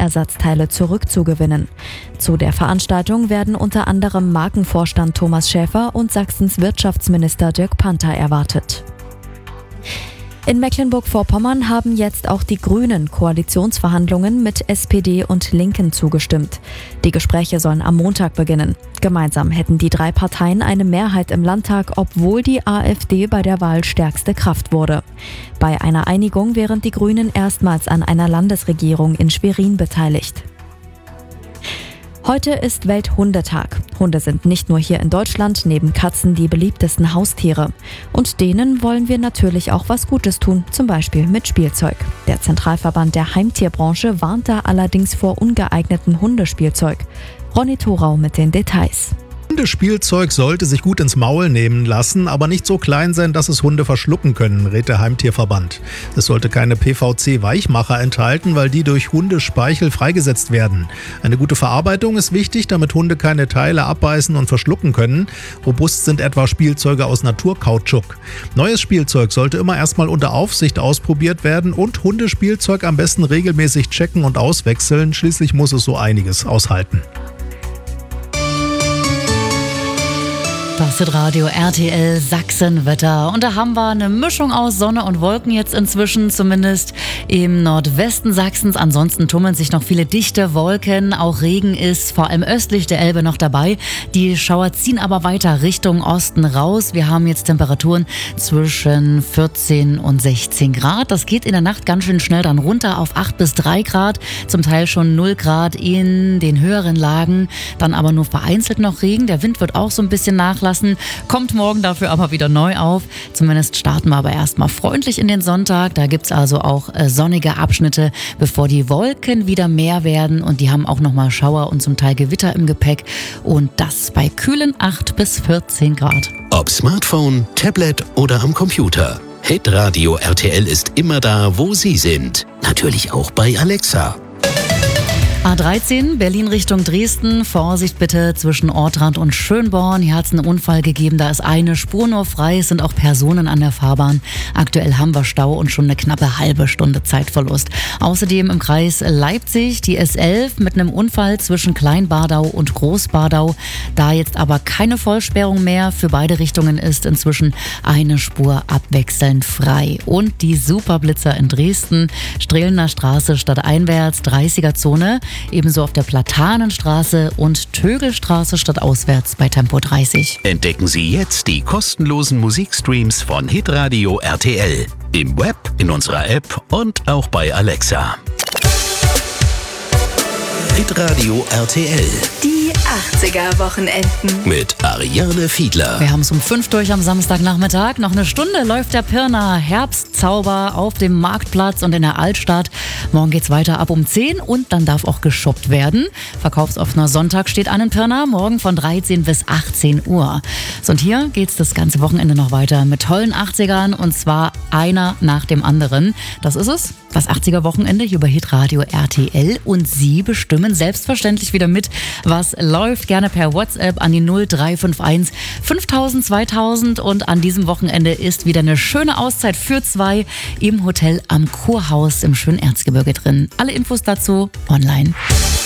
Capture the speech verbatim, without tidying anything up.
Schadersatzteile zurückzugewinnen. Zu der Veranstaltung werden unter anderem Markenvorstand Thomas Schäfer und Sachsens Wirtschaftsminister Dirk Panther erwartet. In Mecklenburg-Vorpommern haben jetzt auch die Grünen Koalitionsverhandlungen mit S P D und Linken zugestimmt. Die Gespräche sollen am Montag beginnen. Gemeinsam hätten die drei Parteien eine Mehrheit im Landtag, obwohl die AfD bei der Wahl stärkste Kraft wurde. Bei einer Einigung wären die Grünen erstmals an einer Landesregierung in Schwerin beteiligt. Heute ist Welthundetag. Hunde sind nicht nur hier in Deutschland neben Katzen die beliebtesten Haustiere. Und denen wollen wir natürlich auch was Gutes tun, zum Beispiel mit Spielzeug. Der Zentralverband der Heimtierbranche warnt da allerdings vor ungeeignetem Hundespielzeug. Ronny Thorau mit den Details. Hundespielzeug sollte sich gut ins Maul nehmen lassen, aber nicht so klein sein, dass es Hunde verschlucken können, rät der Heimtierverband. Es sollte keine P V C-Weichmacher enthalten, weil die durch Hundespeichel freigesetzt werden. Eine gute Verarbeitung ist wichtig, damit Hunde keine Teile abbeißen und verschlucken können. Robust sind etwa Spielzeuge aus Naturkautschuk. Neues Spielzeug sollte immer erstmal unter Aufsicht ausprobiert werden und Hundespielzeug am besten regelmäßig checken und auswechseln. Schließlich muss es so einiges aushalten. Das ist Radio R T L Sachsenwetter. Und da haben wir eine Mischung aus Sonne und Wolken jetzt inzwischen, zumindest im Nordwesten Sachsens. Ansonsten tummeln sich noch viele dichte Wolken. Auch Regen ist vor allem östlich der Elbe noch dabei. Die Schauer ziehen aber weiter Richtung Osten raus. Wir haben jetzt Temperaturen zwischen vierzehn und sechzehn Grad. Das geht in der Nacht ganz schön schnell dann runter auf acht bis drei Grad. Zum Teil schon null Grad in den höheren Lagen. Dann aber nur vereinzelt noch Regen. Der Wind wird auch so ein bisschen nachlassen. Kommt morgen dafür aber wieder neu auf. Zumindest starten wir aber erstmal freundlich in den Sonntag. Da gibt es also auch äh, sonnige Abschnitte, bevor die Wolken wieder mehr werden. Und die haben auch nochmal Schauer und zum Teil Gewitter im Gepäck. Und das bei kühlen acht bis vierzehn Grad. Ob Smartphone, Tablet oder am Computer. Hitradio R T L ist immer da, wo Sie sind. Natürlich auch bei Alexa. A dreizehn, Berlin Richtung Dresden. Vorsicht bitte zwischen Ortrand und Schönborn. Hier hat es einen Unfall gegeben, da ist eine Spur nur frei. Es sind auch Personen an der Fahrbahn. Aktuell haben wir Stau und schon eine knappe halbe Stunde Zeitverlust. Außerdem im Kreis Leipzig die S elf mit einem Unfall zwischen Kleinbadau und Großbadau. Da jetzt aber keine Vollsperrung mehr. Für beide Richtungen ist inzwischen eine Spur abwechselnd frei. Und die Superblitzer in Dresden. Strehlener Straße stadteinwärts, dreißiger Zone. Ebenso auf der Platanenstraße und Tögelstraße stadtauswärts bei Tempo dreißig. Entdecken Sie jetzt die kostenlosen Musikstreams von Hitradio R T L. Im Web, in unserer App und auch bei Alexa. Hitradio R T L. Die achtziger-Wochenenden. Mit Ariane Fiedler. Wir haben es um fünf durch am Samstagnachmittag. Noch eine Stunde läuft der Pirna Herbstzauber auf dem Marktplatz und in der Altstadt. Morgen geht's weiter ab um zehn und dann darf auch geshoppt werden. Verkaufsoffener Sonntag steht an in Pirna, morgen von dreizehn bis achtzehn Uhr. So, und hier geht's das ganze Wochenende noch weiter mit tollen achtzigern und zwar einer nach dem anderen. Das ist es, das achtziger-Wochenende hier bei Hitradio R T L und Sie bestimmen selbstverständlich wieder mit, was läuft. Gerne per WhatsApp an die null drei fünf eins fünftausend zweitausend und an diesem Wochenende ist wieder eine schöne Auszeit für zwei im Hotel am Kurhaus im schönen Erzgebirge drin. Alle Infos dazu online.